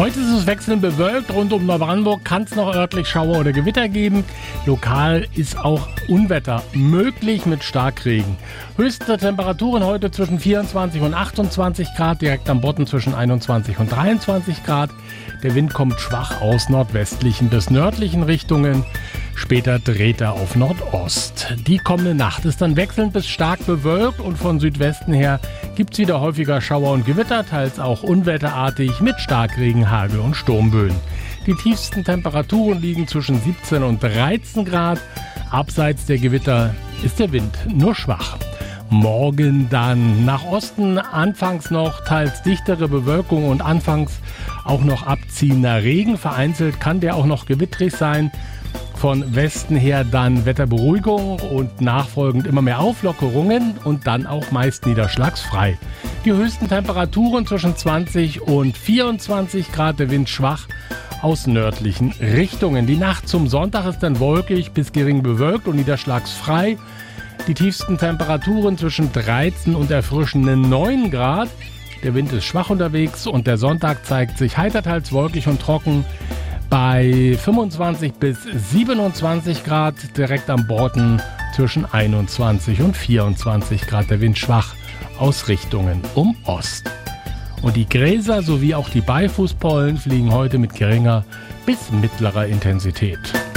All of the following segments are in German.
Heute ist es wechselnd bewölkt. Rund um Neubrandenburg kann es noch örtlich Schauer oder Gewitter geben. Lokal ist auch Unwetter möglich mit Starkregen. Höchste Temperaturen heute zwischen 24 und 28 Grad, direkt am Bodden zwischen 21 und 23 Grad. Der Wind kommt schwach aus nordwestlichen bis nördlichen Richtungen. Später dreht er auf Nordost. Die kommende Nacht ist dann wechselnd bis stark bewölkt und von Südwesten her gibt es wieder häufiger Schauer und Gewitter, teils auch unwetterartig mit Starkregen, Hagel und Sturmböen. Die tiefsten Temperaturen liegen zwischen 17 und 13 Grad. Abseits der Gewitter ist der Wind nur schwach. Morgen dann nach Osten anfangs noch teils dichtere Bewölkung und anfangs auch noch abziehender Regen. Vereinzelt kann der auch noch gewittrig sein. Von Westen her dann Wetterberuhigung und nachfolgend immer mehr Auflockerungen und dann auch meist niederschlagsfrei. Die höchsten Temperaturen zwischen 20 und 24 Grad, der Wind schwach aus nördlichen Richtungen. Die Nacht zum Sonntag ist dann wolkig bis gering bewölkt und niederschlagsfrei. Die tiefsten Temperaturen zwischen 13 und erfrischenden 9 Grad. Der Wind ist schwach unterwegs und der Sonntag zeigt sich heiter, teils wolkig und trocken. Bei 25 bis 27 Grad, direkt am Bodden zwischen 21 und 24 Grad. Der Wind schwach aus Richtungen um Ost. Und die Gräser sowie auch die Beifußpollen fliegen heute mit geringer bis mittlerer Intensität.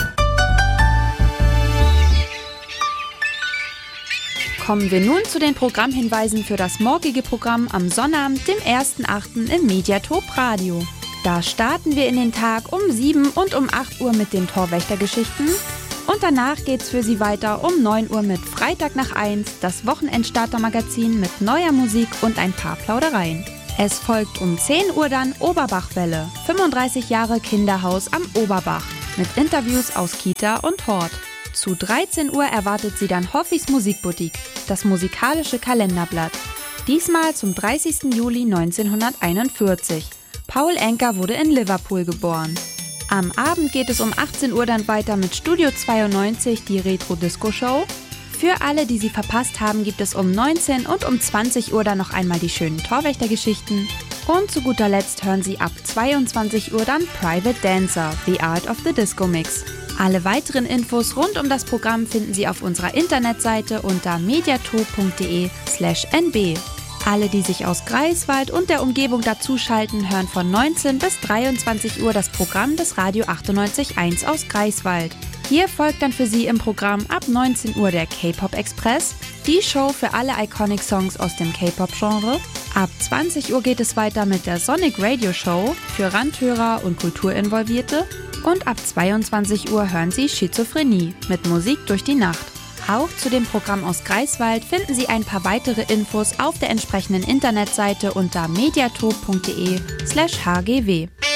Kommen wir nun zu den Programmhinweisen für das morgige Programm am Sonnabend, dem 1.8. im Mediatop Radio. Da starten wir in den Tag um 7 und um 8 Uhr mit den Torwächtergeschichten. Und danach geht's für Sie weiter um 9 Uhr mit Freitag nach 1, das Wochenendstarter-Magazin mit neuer Musik und ein paar Plaudereien. Es folgt um 10 Uhr dann Oberbachwelle, 35 Jahre Kinderhaus am Oberbach, mit Interviews aus Kita und Hort. Zu 13 Uhr erwartet Sie dann Hoffis Musikboutique, das musikalische Kalenderblatt. Diesmal zum 30. Juli 1941. Paul Anka wurde in Liverpool geboren. Am Abend geht es um 18 Uhr dann weiter mit Studio 92, die Retro-Disco-Show. Für alle, die sie verpasst haben, gibt es um 19 und um 20 Uhr dann noch einmal die schönen Torwächtergeschichten. Und zu guter Letzt hören Sie ab 22 Uhr dann Private Dancer, The Art of the Disco Mix. Alle weiteren Infos rund um das Programm finden Sie auf unserer Internetseite unter mediatop.de/nb. Alle, die sich aus Greifswald und der Umgebung dazuschalten, hören von 19 bis 23 Uhr das Programm des Radio 98.1 aus Greifswald. Hier folgt dann für Sie im Programm ab 19 Uhr der K-Pop Express, die Show für alle Iconic Songs aus dem K-Pop-Genre. Ab 20 Uhr geht es weiter mit der Sonic Radio Show für Randhörer und Kulturinvolvierte. Und ab 22 Uhr hören Sie Schizophrenie mit Musik durch die Nacht. Auch zu dem Programm aus Greifswald finden Sie ein paar weitere Infos auf der entsprechenden Internetseite unter mediatop.de/hgw.